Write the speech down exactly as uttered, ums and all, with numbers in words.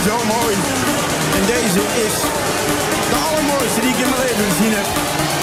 zo mooi. En deze is de allermooiste die